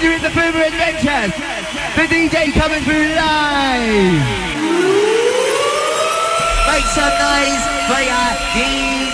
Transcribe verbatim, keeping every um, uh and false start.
featuring the Boomer Adventures. The D J coming through live. Make some noise for your D J.